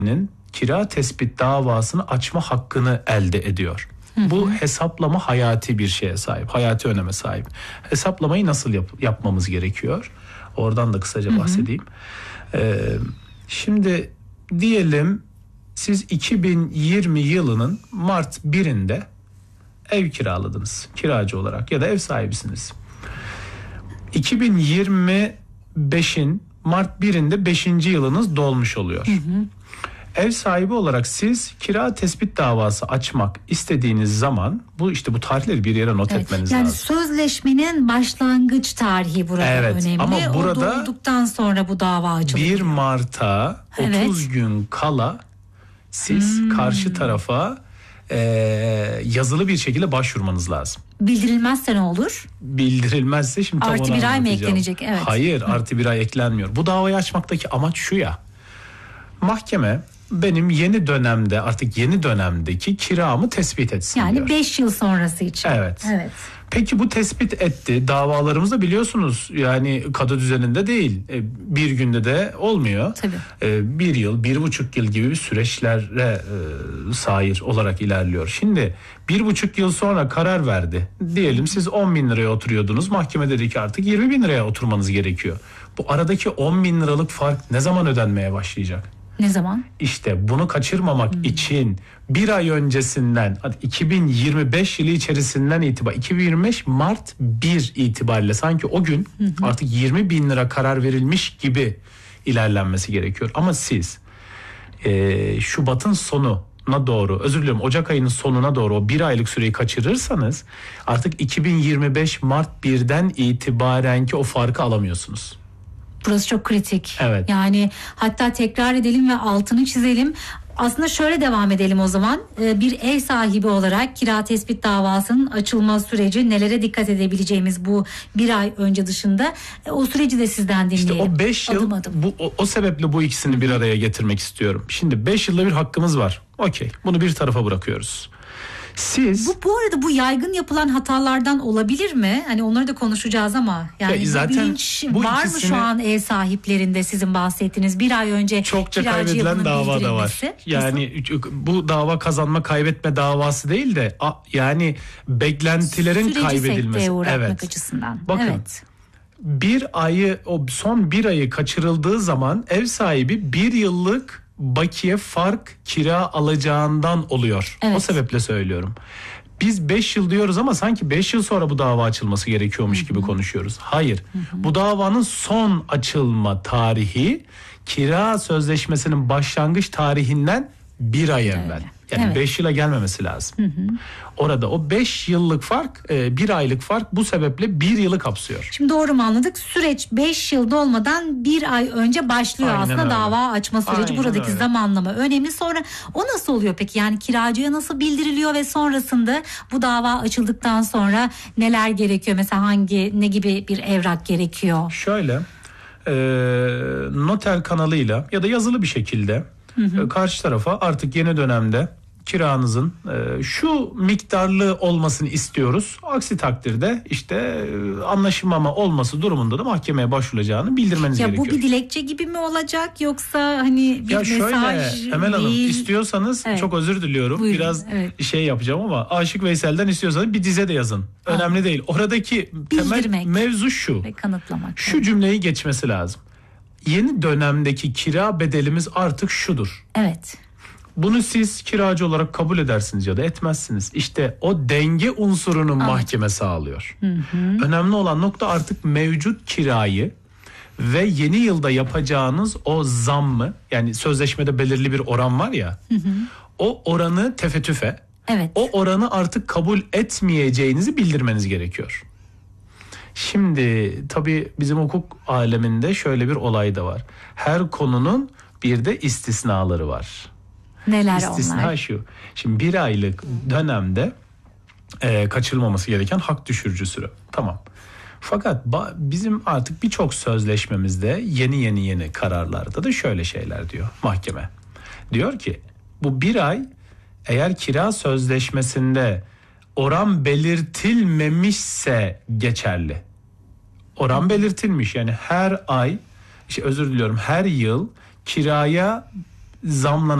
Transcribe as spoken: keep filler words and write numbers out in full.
kira tespit davasını açma hakkını elde ediyor. Hı hı. Bu hesaplama hayati bir şeye sahip, hayati öneme sahip. Hesaplamayı nasıl yap- yapmamız gerekiyor? Oradan da kısaca bahsedeyim. Hı hı. Ee, şimdi diyelim siz iki bin yirmi yılının Mart birinde ev kiraladınız kiracı olarak ya da ev sahibisiniz. iki bin yirmi beşin Mart birinde beşinci yılınız dolmuş oluyor. Hı hı. Ev sahibi olarak siz kira tespit davası açmak istediğiniz zaman bu işte bu tarihleri bir yere not evet, etmeniz yani lazım. Yani sözleşmenin başlangıç tarihi burada evet, önemli. Ama burada o dolduktan sonra bu dava açılıyor. bir Mart'a evet. otuz gün kala siz hmm. karşı tarafa e, yazılı bir şekilde başvurmanız lazım. Bildirilmezse ne olur? Bildirilmezse şimdi tam artı bir ay mı eklenecek? Evet. Hayır, artı bir ay eklenmiyor. Bu davayı açmaktaki amaç şu ya. Mahkeme benim yeni dönemde artık yeni dönemdeki kiramı tespit etsin yani diyor. Yani beş yıl sonrası için. Evet. Evet. Peki bu tespit etti. Davalarımızda biliyorsunuz yani kadı düzeninde değil. Bir günde de olmuyor. Tabii. Bir yıl, bir buçuk yıl gibi bir süreçlere sahip olarak ilerliyor. Şimdi bir buçuk yıl sonra karar verdi. Diyelim siz on bin liraya oturuyordunuz. Mahkeme dedi ki artık yirmi bin liraya oturmanız gerekiyor. Bu aradaki on bin liralık fark ne zaman ödenmeye başlayacak? Ne zaman? İşte bunu kaçırmamak hmm. için bir ay öncesinden iki bin yirmi beş yılı içerisinden itibaren iki bin yirmi beş Mart bir itibariyle sanki o gün hmm. artık yirmi bin lira karar verilmiş gibi ilerlenmesi gerekiyor. Ama siz e, Şubat'ın sonuna doğru özür diliyorum Ocak ayının sonuna doğru o bir aylık süreyi kaçırırsanız artık iki bin yirmi beş Mart birden itibarenki o farkı alamıyorsunuz. Burası çok kritik. Evet. Yani hatta tekrar edelim ve altını çizelim. Aslında şöyle devam edelim o zaman. Bir ev sahibi olarak kira tespit davasının açılma süreci, nelere dikkat edebileceğimiz bu bir ay önce dışında o süreci de sizden dinleyelim. İşte o beş yıl adım adım. Bu, o, o sebeple bu ikisini Hı-hı. bir araya getirmek istiyorum. Şimdi beş yılda bir hakkımız var. Okey, bunu bir tarafa bırakıyoruz. Siz bu, bu arada bu yaygın yapılan hatalardan olabilir mi? Hani onları da konuşacağız ama yani ya zaten bilinç bu var mı şu an ev sahiplerinde sizin bahsettiğiniz bir ay önce çokça kaybedilen dava da var. Yani Nasıl? Bu dava kazanma kaybetme davası değil de yani beklentilerin Süreci kaybedilmesi. Evet. Açısından. Bakın. Evet. Bir ayı o son bir ayı kaçırıldığı zaman ev sahibi bir yıllık bakiye fark kira alacağından oluyor. Evet. O sebeple söylüyorum. Biz beş yıl diyoruz ama sanki beş yıl sonra bu dava açılması gerekiyormuş Hı-hı. gibi konuşuyoruz. Hayır. Hı-hı. Bu davanın son açılma tarihi kira sözleşmesinin başlangıç tarihinden bir ay evvel. Öyle. Yani beş evet. yıla gelmemesi lazım. Hı hı. Orada o beş yıllık fark, bir aylık fark bu sebeple bir yılı kapsıyor. Şimdi doğru mu anladık? Süreç beş yıl dolmadan bir ay önce başlıyor. Aynen aslında öyle. Dava açma süreci. Aynen buradaki öyle. Zamanlama önemli. Sonra o nasıl oluyor peki? Yani kiracıya nasıl bildiriliyor ve sonrasında bu dava açıldıktan sonra neler gerekiyor? Mesela hangi, ne gibi bir evrak gerekiyor? Şöyle, e, noter kanalıyla ya da yazılı bir şekilde hı hı. karşı tarafa artık yeni dönemde kiranızın e, şu miktarlı olmasını istiyoruz. Aksi takdirde işte e, anlaşılmama olması durumunda da mahkemeye başvurulacağını bildirmeniz ya gerekiyor. Bu bir dilekçe gibi mi olacak yoksa hani bir ya mesaj şöyle, Emel Hanım değil. istiyorsanız evet. çok özür diliyorum. Buyurun, biraz evet. şey yapacağım ama Aşık Veysel'den istiyorsanız bir dize de yazın. Önemli ha. değil. Oradaki temel Bildirmek mevzu şu. Ve kanıtlamak. Şu evet. cümleyi geçmesi lazım. Yeni dönemdeki kira bedelimiz artık şudur. Evet. Bunu siz kiracı olarak kabul edersiniz ya da etmezsiniz. İşte o denge unsurunu evet. mahkeme sağlıyor. Hı hı. Önemli olan nokta artık mevcut kirayı ve yeni yılda yapacağınız o zammı, yani sözleşmede belirli bir oran var ya. Hı hı. O oranı tefettüfe, evet. o oranı artık kabul etmeyeceğinizi bildirmeniz gerekiyor. Şimdi tabii bizim hukuk aleminde şöyle bir olay da var. Her konunun bir de istisnaları var. Neler İstisna onlar? şu. Şimdi bir aylık dönemde e, kaçırılmaması gereken hak düşürücü süre. Tamam. Fakat ba- bizim artık birçok sözleşmemizde yeni yeni yeni kararlarda da şöyle şeyler diyor mahkeme. Diyor ki bu bir ay eğer kira sözleşmesinde oran belirtilmemişse geçerli. Oran belirtilmiş, yani her ay, işte özür diliyorum her yıl kiraya zamlanacak